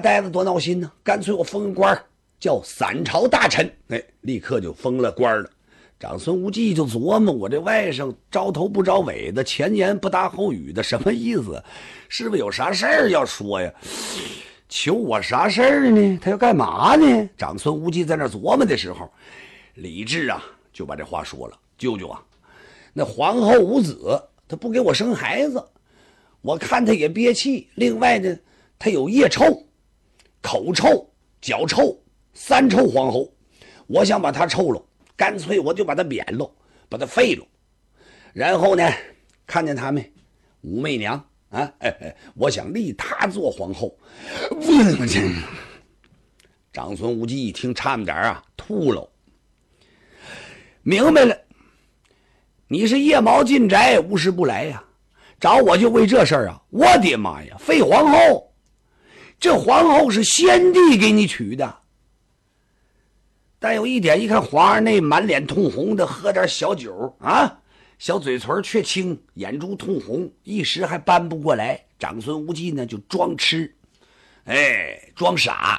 呆子多闹心呢，干脆我封个官叫三朝大臣，立刻就封了官了。长孙无忌就琢磨，我这外甥招头不招尾的，前言不搭后语的，什么意思？是不是有啥事儿要说呀？求我啥事儿呢？他要干嘛呢？长孙无忌在那琢磨的时候，李治啊就把这话说了：舅舅啊，那皇后无子，她不给我生孩子，我看她也憋气。另外呢，她有腋臭、口臭、脚臭，3臭皇后，我想把她臭了，干脆我就把她免了，把她废了。然后呢，看见她没？武媚娘啊，我想立她做皇后。长孙无忌一听，差点啊吐了。明白了，你是夜猫进宅，无事不来呀，找我就为这事儿啊！我的妈呀，废皇后！这皇后是先帝给你娶的。但有一点，一看皇上那满脸通红的，喝点小酒啊，小嘴唇却青，眼珠通红，一时还搬不过来。长孙无忌呢就装痴，装傻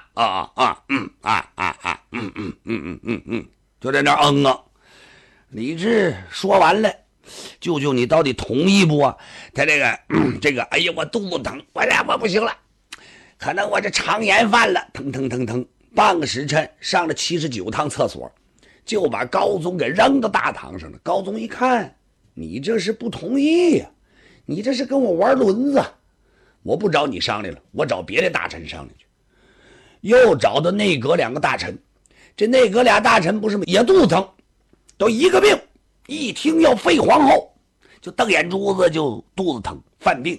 就在那啊。李治说完了，舅舅你到底同意不啊？他这个，哎呀，我肚子疼，我不行了，可能我这肠炎犯了，疼，半个时辰上了79趟厕所，就把高宗给扔到大堂上了。高宗一看，你这是不同意呀，你这是跟我玩轮子，我不找你商量了，我找别的大臣商量去。又找到内阁2个大臣，这内阁俩大臣不是也肚子疼，都一个病，一听要废皇后，就瞪眼珠子，就肚子疼犯病。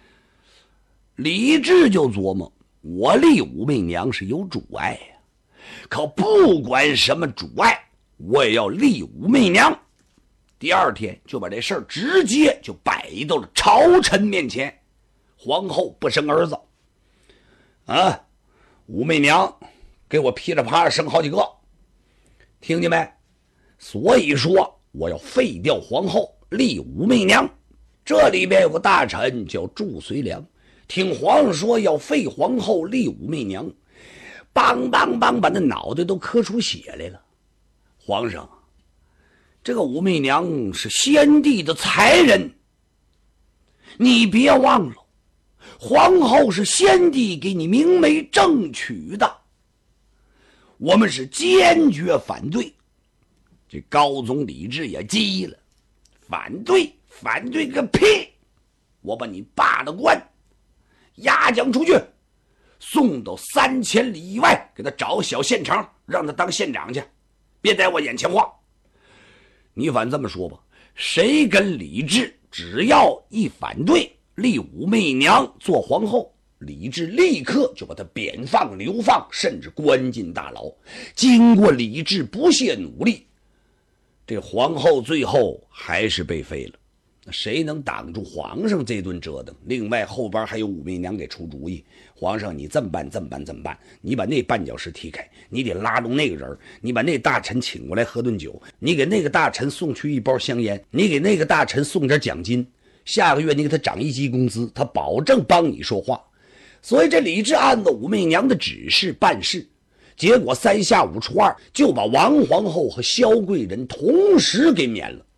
李治就琢磨，我立武媚娘是有阻碍呀，可不管什么阻碍，我也要立武媚娘。第2天就把这事儿直接就摆到了朝臣面前。皇后不生儿子啊，武媚娘给我噼里啪啦生好几个，听见没？所以说我要废掉皇后，立武媚娘。这里边有个大臣叫祝随良，听皇上说要废皇后，立武媚娘，梆把那脑袋都磕出血来了。皇上，这个武媚娘是先帝的才人，你别忘了，皇后是先帝给你明媒正娶的，我们是坚决反对。这高宗李治也急了，反对个屁！我把你罢了官，押将出去，送到3000里以外，给他找个小县城，让他当县长去，别在我眼前晃。你反这么说吧，谁跟李治只要一反对，立武媚娘做皇后，李治立刻就把他贬放流放，甚至关进大牢。经过李治不懈努力，这皇后最后还是被废了。谁能挡住皇上这顿折腾？另外后边还有武媚娘给出主意，皇上你这么办，你把那绊脚石踢开，你得拉动那个人，你把那大臣请过来喝顿酒，你给那个大臣送去1包香烟，你给那个大臣送点奖金，下个月你给他涨1级工资，他保证帮你说话。所以这李治按照武媚娘的指示办事，结果3下5除2就把王皇后和萧贵人同时给免了，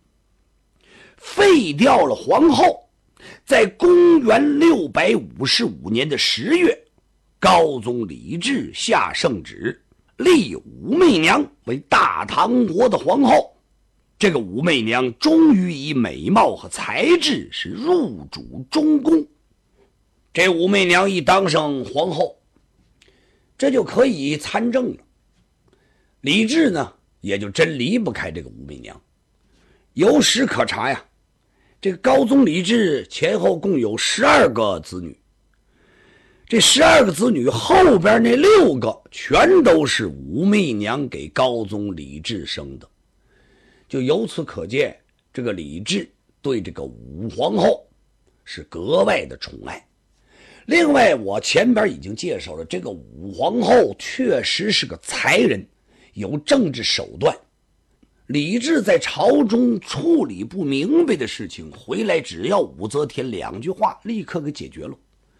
废掉了皇后。在公元655年的10月，高宗李治下圣旨，立武媚娘为大唐国的皇后。这个武媚娘终于以美貌和才智是入主中宫。这武媚娘一当上皇后，这就可以参政了。李治呢，也就真离不开这个武媚娘。有史可查呀，这个高宗李治前后共有12个子女，这12个子女后边那6个全都是武媚娘给高宗李治生的。就由此可见，这个李治对这个武皇后是格外的宠爱。另外我前边已经介绍了，这个武皇后确实是个才人，有政治手段。李治在朝中处理不明白的事情，回来只要武则天2句话立刻给解决了。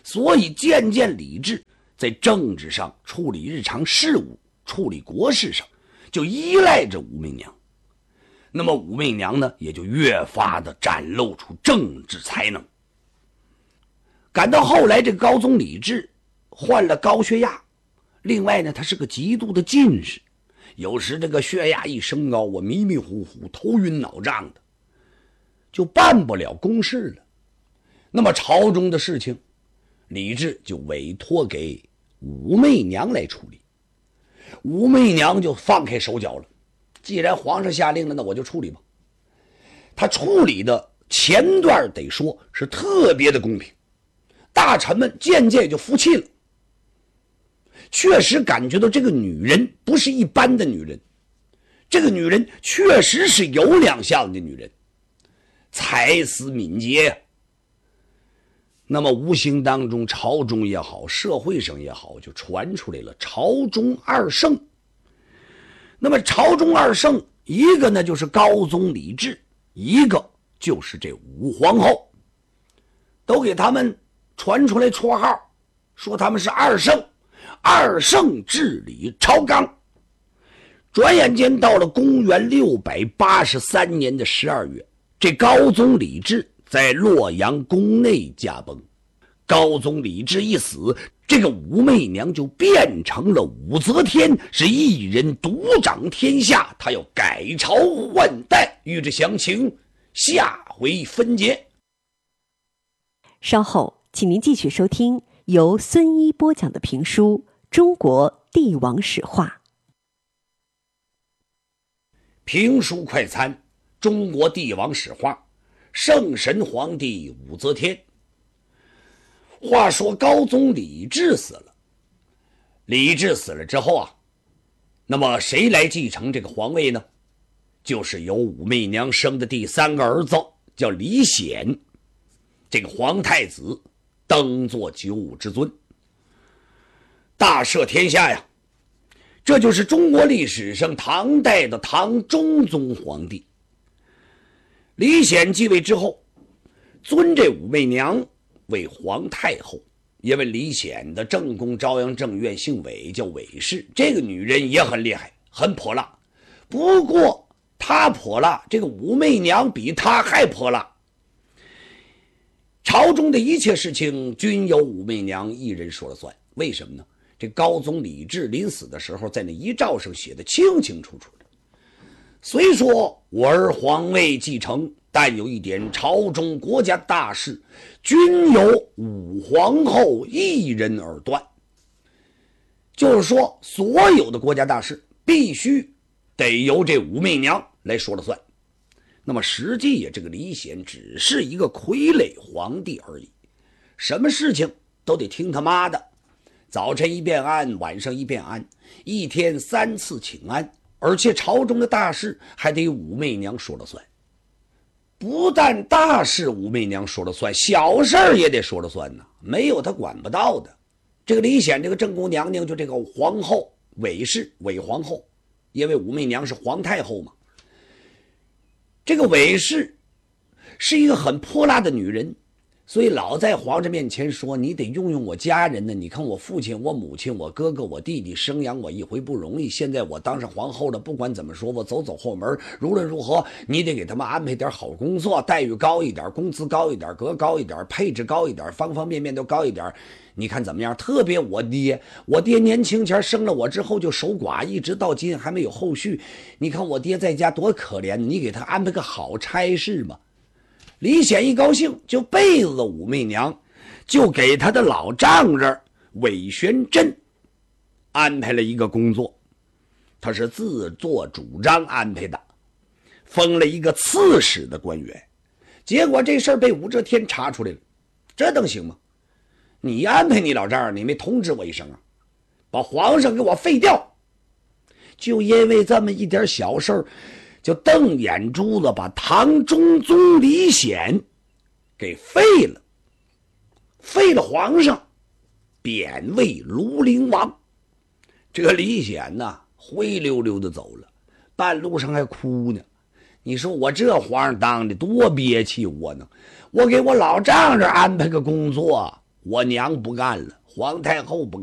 所以渐渐李治在政治上处理日常事务、处理国事上就依赖着武媚娘。那么武媚娘呢，也就越发的展露出政治才能。赶到后来，这个高宗李治患了高血压，另外呢，他是个极度的近视，有时这个血压一升高，我迷迷糊糊、头晕脑胀的，就办不了公事了。那么朝中的事情，李治就委托给武媚娘来处理。武媚娘就放开手脚了，既然皇上下令了，那我就处理吧。他处理的前段得说是特别的公平，大臣们渐渐就服气了，确实感觉到这个女人不是一般的女人，这个女人确实是有两项的女人，才思敏捷。那么无形当中，朝中也好，社会上也好，就传出来了朝中二圣。那么朝中二圣，一个呢就是高宗李治，一个就是这武皇后，都给他们传出来绰号，说他们是二圣，二圣治理朝纲。转眼间到了公元683年的12月，这高宗李治在洛阳宫内驾崩。高宗李治一死，这个武媚娘就变成了武则天，是一人独掌天下，她要改朝换代。欲知详情，下回分解。 稍后请您继续收听由孙一播讲的评书《中国帝王史话》。 评书快餐：中国帝王史话，圣神皇帝武则天。话说高宗李治死了，李治死了之后啊，那么谁来继承这个皇位呢？就是由武媚娘生的第三个儿子，叫李显，这个皇太子登做九五之尊，大赦天下呀。这就是中国历史上唐代的唐中宗皇帝。李显继位之后，尊这武媚娘为皇太后，因为李显的正宫朝阳正院姓韦，叫韦氏，这个女人也很厉害，很泼辣。不过她泼辣，这个武媚娘比她还泼辣。朝中的一切事情均由武媚娘一人说了算。为什么呢？这高宗李治临死的时候，在那遗诏上写的清清楚楚的。虽说我儿皇位继承，但有一点，朝中国家大事均由武皇后一人而断。就是说，所有的国家大事必须得由这武媚娘来说了算。那么实际呀，这个李显只是一个傀儡皇帝而已，什么事情都得听他妈的。早晨一遍安，晚上一遍安，一天3次请安，而且朝中的大事还得武媚娘说了算。不但大事武媚娘说了算，小事也得说了算呢，没有她管不到的。这个李显这个正宫娘娘，就这个皇后韦氏，韦皇后，因为武媚娘是皇太后嘛。这个韦氏是一个很泼辣的女人，所以老在皇上面前说，你得用我家人呢。你看我父亲、我母亲、我哥哥、我弟弟生养我一回不容易，现在我当上皇后了，不管怎么说，我走后门，无论如何你得给他们安排点好工作，待遇高一点，工资高一点，格高一点，配置高一点，方方面面都高一点。你看怎么样？特别我爹年轻前生了我之后就守寡，一直到今还没有后续。你看我爹在家多可怜，你给他安排个好差事吧。李显一高兴就背了武媚娘，就给他的老丈人韦玄真安排了一个工作，他是自作主张安排的，封了一个刺史的官员。结果这事儿被武则天查出来了，这能行吗？你安排你老丈人，你没通知我一声啊，把皇上给我废掉。就因为这么一点小事儿，就瞪眼珠子把唐中宗李显给废了，废了皇上，贬为庐陵王。这个李显呢，灰溜溜的走了，半路上还哭呢。你说我这皇上当的多憋气窝囊，我给我老丈人安排个工作， 我娘不干了，皇太后不